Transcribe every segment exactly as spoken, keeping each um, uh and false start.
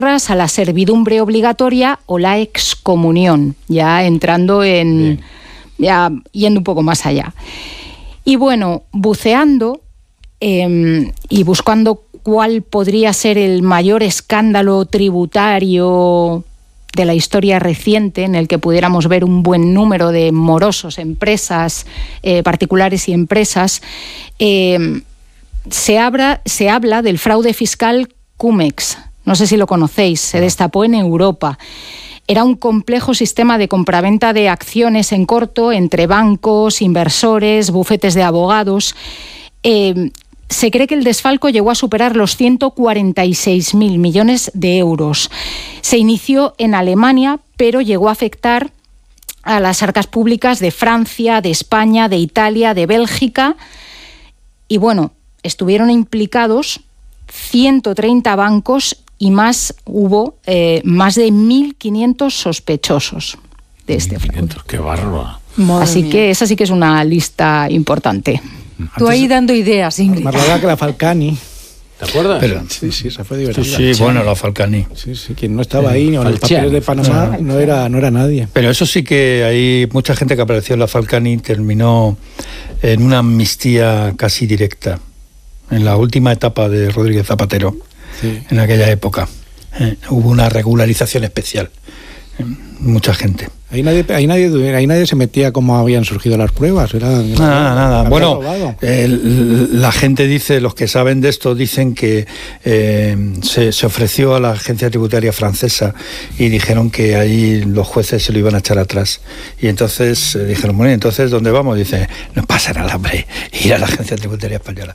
a la servidumbre obligatoria o la excomunión, ya entrando en... Bien. ya yendo un poco más allá. Y bueno, buceando eh, y buscando cuál podría ser el mayor escándalo tributario de la historia reciente, en el que pudiéramos ver un buen número de morosos, empresas eh, particulares y empresas, eh, se, abra, se habla del fraude fiscal Cum-Ex. No sé si lo conocéis, se destapó en Europa. Era un complejo sistema de compraventa de acciones en corto entre bancos, inversores, bufetes de abogados. Eh, se cree que el desfalco llegó a superar los ciento cuarenta y seis mil millones de euros. Se inició en Alemania, pero llegó a afectar a las arcas públicas de Francia, de España, de Italia, de Bélgica. Y bueno, estuvieron implicados ciento treinta bancos y más hubo eh, más de mil quinientos sospechosos de este fraude. ¡Qué bárbaro! Así mía. que esa sí que es una lista importante. Tú ahí dando ideas, Ingrid. Más rara que la Falcani. ¿Te acuerdas? Pero, sí, sí, esa fue divertida. Sí, sí, bueno, la Falcani. Sí, sí, quien no estaba ahí, ni en los papeles de Panamá, no era, no era nadie. Pero eso sí que hay mucha gente que apareció en la Falcani terminó en una amnistía casi directa, en la última etapa de Rodríguez Zapatero, sí. En aquella época. Eh, hubo una regularización especial. Eh, mucha gente. Ahí nadie, ahí nadie, ahí nadie se metía cómo habían surgido las pruebas. Era, era, nada, nada. Bueno, el, la gente dice, los que saben de esto dicen que eh, se, se ofreció a la agencia tributaria francesa y dijeron que ahí los jueces se lo iban a echar atrás. Y entonces eh, dijeron, bueno, entonces ¿dónde vamos? Dice, no pasa nada, hombre, ir a la agencia tributaria española.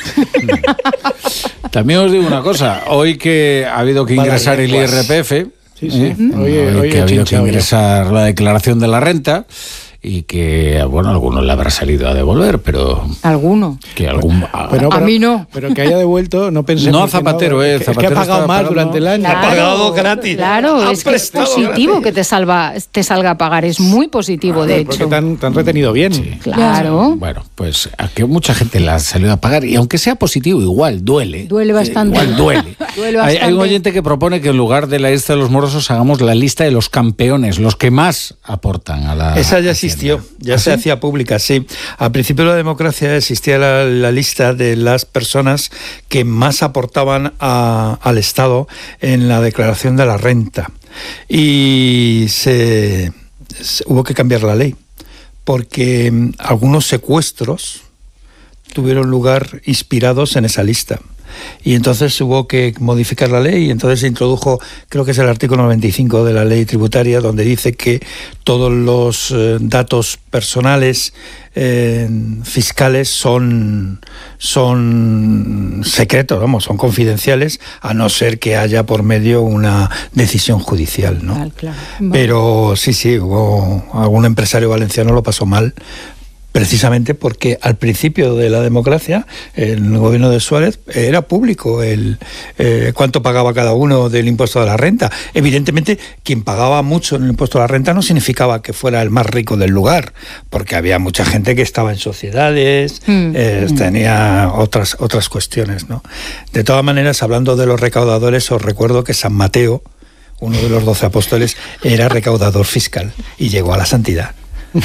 También os digo una cosa, hoy que ha habido que ingresar el I R P F... Sí, sí. ¿Eh? Oye, oye, que ha habido que ingresar ya la declaración de la renta y que, bueno, a algunos le habrá salido a devolver, pero... ¿Alguno? Que algún... Bueno, pero, a mí no. Pero que haya devuelto, no pensé... No a Zapatero, no, eh. Es Zapatero que ha pagado más pagando. durante el año. Claro, ha pagado gratis. Claro, es que es positivo gratis. que te, salva, te salga a pagar. Es muy positivo, ah, de porque hecho. Porque te han, te han retenido bien. Sí. Claro. Bueno, pues a que mucha gente la ha salido a pagar y aunque sea positivo, igual duele. Duele bastante. Igual duele. duele bastante. Hay, hay un oyente que propone que en lugar de la lista de los morosos hagamos la lista de los campeones, los que más aportan a la... Esa ya existió, ya ¿Ah, se sí? hacía pública, sí. Al principio de la democracia existía la, la lista de las personas que más aportaban a, al Estado en la declaración de la renta. Y se, se hubo que cambiar la ley, porque algunos secuestros tuvieron lugar inspirados en esa lista. Y entonces hubo que modificar la ley y entonces se introdujo, creo que es el artículo noventa y cinco de la ley tributaria, donde dice que todos los eh, datos personales eh, fiscales son, son secretos, vamos, son confidenciales, a no ser que haya por medio una decisión judicial, ¿no? Claro, claro. Pero sí, sí, hubo algún empresario valenciano lo pasó mal, precisamente porque al principio de la democracia, en el gobierno de Suárez, era público el eh, cuánto pagaba cada uno del impuesto de la renta. Evidentemente, quien pagaba mucho en el impuesto de la renta no significaba que fuera el más rico del lugar, porque había mucha gente que estaba en sociedades, mm. eh, tenía otras, otras cuestiones, ¿no? De todas maneras, hablando de los recaudadores, os recuerdo que San Mateo, uno de los doce apóstoles, era recaudador fiscal y llegó a la santidad.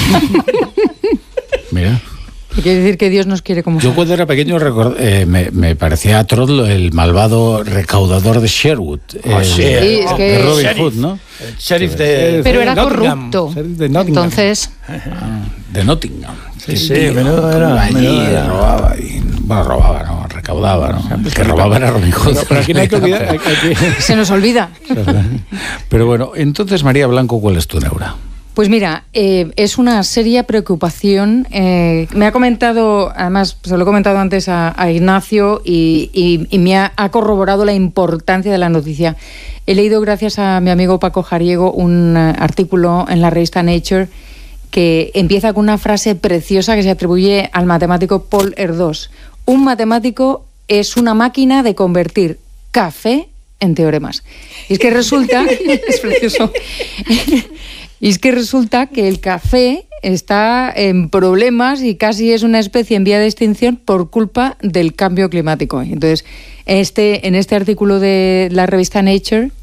Mira. Quiere decir que Dios nos quiere como Yo cuando era pequeño record, eh, me, me parecía atroz el malvado recaudador de Sherwood. Oh, el, sí, de, es oh, que de Robin sheriff, Hood, ¿no? El sheriff de... Pero era Nottingham, corrupto. De Entonces... Ah, de Nottingham. Sí, sí, menudo era. Allí menudo era. robaba. Y, bueno, robaba, ¿no? Recaudaba, ¿no? El que robaba era Robin Hood. Pero, pero aquí no hay que olvidar... Hay, hay que... Se nos olvida. Pero bueno, entonces, María Blanco, ¿cuál es tu neura? Pues mira, eh, es una seria preocupación. Eh, me ha comentado, además, se lo he comentado antes a, a Ignacio y, y, y me ha, ha corroborado la importancia de la noticia. He leído, gracias a mi amigo Paco Jariego, un uh, artículo en la revista Nature que empieza con una frase preciosa que se atribuye al matemático Paul Erdős. Un matemático es una máquina de convertir café en teoremas. Y es que resulta... es precioso... Y es que resulta que el café está en problemas y casi es una especie en vía de extinción por culpa del cambio climático. Entonces, este, en este artículo de la revista Nature,